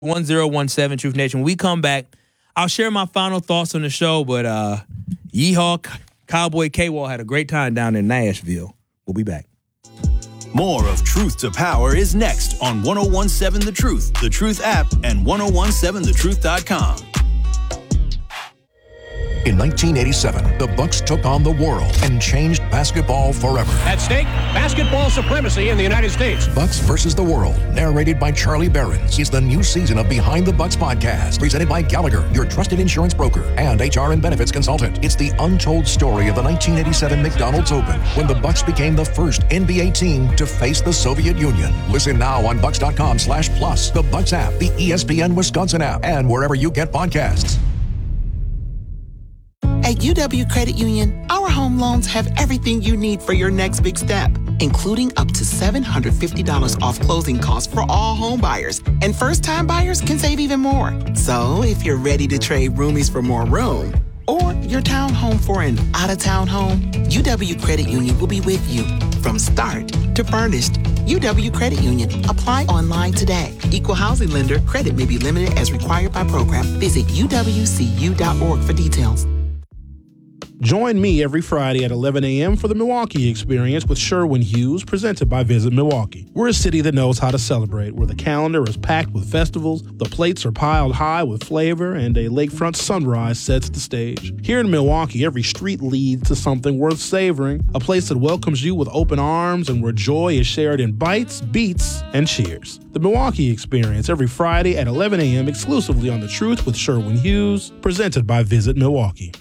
1017 Truth Nation. When we come back, I'll share my final thoughts on the show, but Yeehaw Cowboy K-Wall had a great time down in Nashville. We'll be back. More of Truth to Power is next on 1017 The Truth, The Truth app, and 1017thetruth.com. In 1987, the Bucks took on the world and changed basketball forever. At stake, basketball supremacy in the United States. Bucks versus the World, narrated by Charlie Behrens, is the new season of Behind the Bucks podcast, presented by Gallagher, your trusted insurance broker and HR and benefits consultant. It's the untold story of the 1987 McDonald's Open, when the Bucks became the first NBA team to face the Soviet Union. Listen now on Bucks.com/plus, the Bucks app, the ESPN Wisconsin app, and wherever you get podcasts. At UW Credit Union, our home loans have everything you need for your next big step, including up to $750 off closing costs for all home buyers. And first-time buyers can save even more. So if you're ready to trade roomies for more room, or your townhome for an out-of-town home, UW Credit Union will be with you from start to furnished. UW Credit Union. Apply online today. Equal housing lender. Credit may be limited as required by program. Visit uwcu.org for details. Join me every Friday at 11 a.m. for the Milwaukee Experience with Sherwin Hughes, presented by Visit Milwaukee. We're a city that knows how to celebrate, where the calendar is packed with festivals, the plates are piled high with flavor, and a lakefront sunrise sets the stage. Here in Milwaukee, every street leads to something worth savoring, a place that welcomes you with open arms and where joy is shared in bites, beats, and cheers. The Milwaukee Experience every Friday at 11 a.m. exclusively on The Truth with Sherwin Hughes, presented by Visit Milwaukee.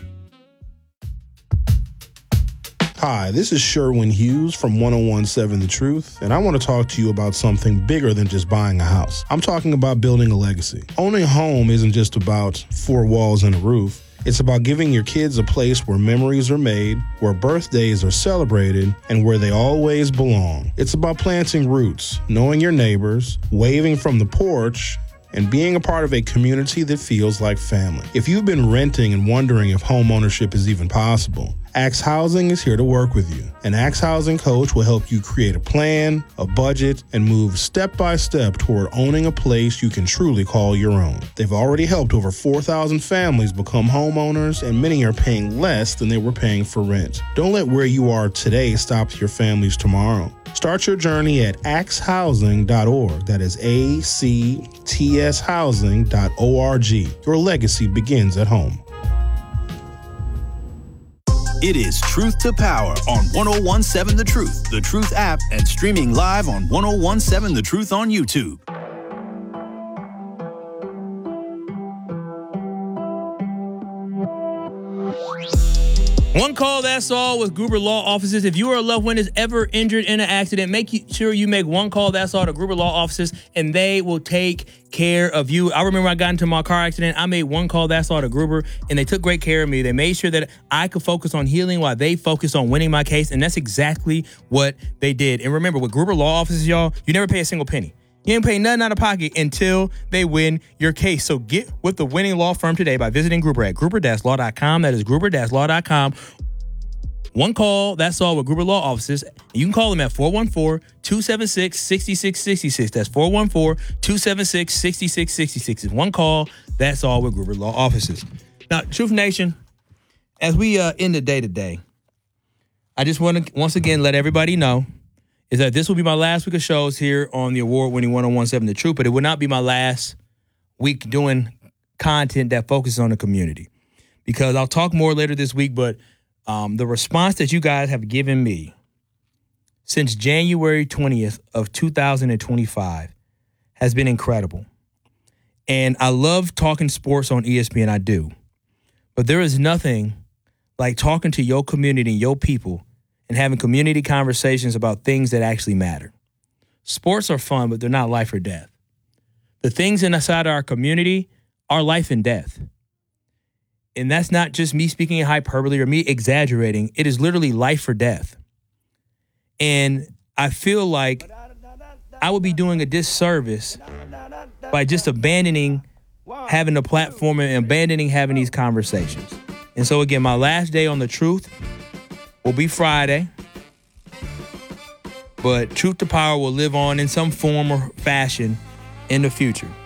Hi, this is Sherwin Hughes from 1017 The Truth, and I want to talk to you about something bigger than just buying a house. I'm talking about building a legacy. Owning a home isn't just about four walls and a roof. It's about giving your kids a place where memories are made, where birthdays are celebrated, and where they always belong. It's about planting roots, knowing your neighbors, waving from the porch, and being a part of a community that feels like family. If you've been renting and wondering if home ownership is even possible, Axe Housing is here to work with you. An Axe Housing coach will help you create a plan, a budget, and move step by step toward owning a place you can truly call your own. They've already helped over 4,000 families become homeowners, and many are paying less than they were paying for rent. Don't let where you are today stop your family's tomorrow. Start your journey at axehousing.org. That is ACTS housing.org. Your legacy begins at home. It is Truth to Power on 1017 The Truth, The Truth app, and streaming live on 1017 The Truth on YouTube. One call, that's all, with Gruber Law Offices. If you or a loved one is ever injured in an accident, sure you make one call, that's all, to Gruber Law Offices, and they will take care of you. I remember I got into my car accident. I made one call, that's all, to Gruber, and they took great care of me. They made sure that I could focus on healing while they focused on winning my case, and that's exactly what they did. And remember, with Gruber Law Offices, y'all, you never pay a single penny. You ain't paying nothing out of pocket until they win your case. So get with the winning law firm today by visiting Gruber at gruber-law.com. That is gruber-law.com. One call, that's all, with Gruber Law Offices. You can call them at 414-276-6666. That's 414-276-6666. One call, that's all, with Gruber Law Offices. Now, Truth Nation, as we end the day today, I just want to once again let everybody know is that this will be my last week of shows here on the award-winning 1017 The Truth, but it will not be my last week doing content that focuses on the community, because I'll talk more later this week, but the response that you guys have given me since January 20th of 2025 has been incredible. And I love talking sports on ESPN, I do. But there is nothing like talking to your community and your people and having community conversations about things that actually matter. Sports are fun, but they're not life or death. The things inside our community are life and death. And that's not just me speaking in hyperbole or me exaggerating. It is literally life or death. And I feel like I would be doing a disservice by just abandoning having a platform and abandoning having these conversations. And so, again, my last day on The Truth will be Friday, but Truth to Power will live on in some form or fashion in the future.